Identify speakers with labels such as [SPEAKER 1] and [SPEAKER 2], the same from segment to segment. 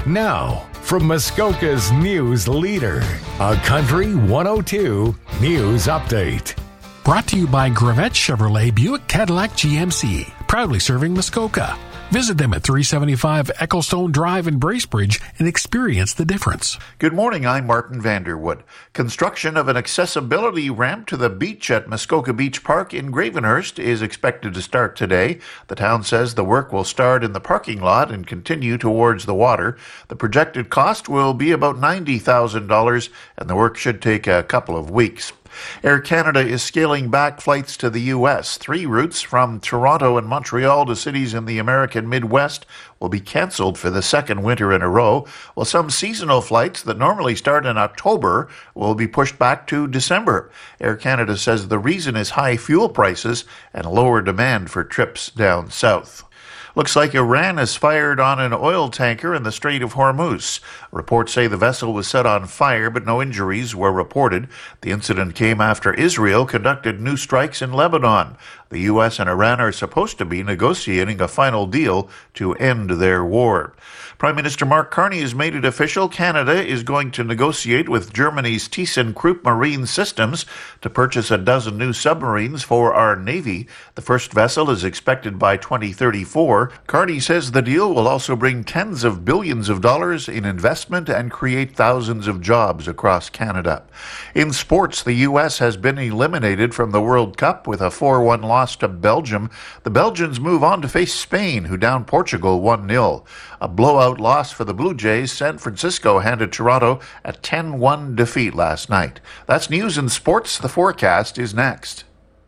[SPEAKER 1] Now, from Muskoka's news leader, a Country 102 News Update.
[SPEAKER 2] Brought to you by Gravette Chevrolet Buick Cadillac GMC, proudly serving Muskoka. Visit them at 375 Ecclestone Drive in Bracebridge and experience the difference.
[SPEAKER 3] Good morning, I'm Martin Vanderwood. Construction of an accessibility ramp to the beach at Muskoka Beach Park in Gravenhurst is expected to start today. The town says the work will start in the parking lot and continue towards the water. The projected cost will be about $90,000, and the work should take a couple of weeks. Air Canada is scaling back flights to the U.S. 3 routes from Toronto and Montreal to cities in the American Midwest will be canceled for the second winter in a row, while some seasonal flights that normally start in October will be pushed back to December. Air Canada says the reason is high fuel prices and lower demand for trips down south. Looks like Iran has fired on an oil tanker in the Strait of Hormuz. Reports say the vessel was set on fire, but no injuries were reported. The incident came after Israel conducted new strikes in Lebanon. The U.S. and Iran are supposed to be negotiating a final deal to end their war. Prime Minister Mark Carney has made it official. Canada is going to negotiate with Germany's ThyssenKrupp Marine Systems to purchase a dozen new submarines for our Navy. The first vessel is expected by 2034. Carney says the deal will also bring tens of billions of dollars in investment and create thousands of jobs across Canada. In sports, the U.S. has been eliminated from the World Cup with a 4-1 loss to Belgium. The Belgians move on to face Spain, who downed Portugal 1-0. A blowout loss for the Blue Jays. San Francisco handed Toronto a 10-1 defeat last night. That's news in sports. The forecast is next.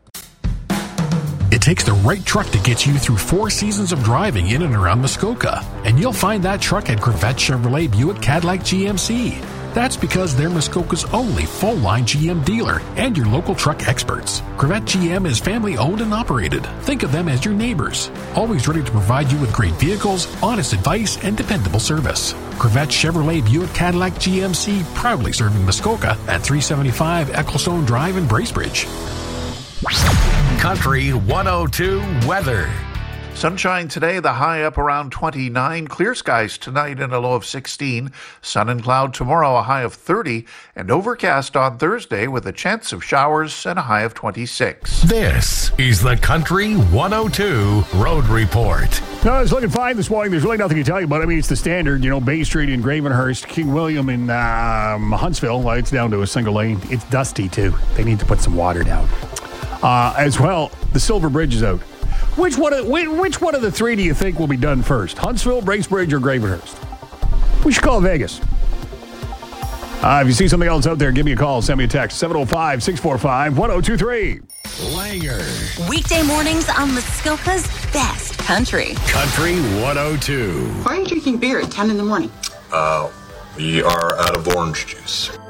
[SPEAKER 2] It takes the right truck to get you through 4 seasons of driving in and around Muskoka. And you'll find that truck at Gravette Chevrolet Buick Cadillac GMC. That's because they're Muskoka's only full-line GM dealer and your local truck experts. Gravette GM is family-owned and operated. Think of them as your neighbors, always ready to provide you with great vehicles, honest advice, and dependable service. Gravette Chevrolet Buick Cadillac GMC, proudly serving Muskoka at 375 Ecclestone Drive in Bracebridge.
[SPEAKER 1] Country 102 weather.
[SPEAKER 3] Sunshine today, the high up around 29. Clear skies tonight and a low of 16. Sun and cloud tomorrow, a high of 30. And overcast on Thursday with a chance of showers and a high of 26.
[SPEAKER 1] This is the Country 102 Road Report.
[SPEAKER 4] No, it's looking fine this morning. There's really nothing to tell you about. I mean, it's the standard, Bay Street in Gravenhurst, King William in Huntsville. Well, it's down to a single lane. It's dusty, too. They need to put some water down. As well, the Silver Bridge is out. Which one of the 3 do you think will be done first? Huntsville, Bracebridge, or Gravenhurst? We should call Vegas. If you see something else out there, give me a call. Send me a text, 705-645-1023.
[SPEAKER 1] Langer.
[SPEAKER 5] Weekday mornings on Muskoka's best country.
[SPEAKER 1] Country 102.
[SPEAKER 6] Why are you drinking beer at 10 in the morning?
[SPEAKER 7] We are out of orange juice.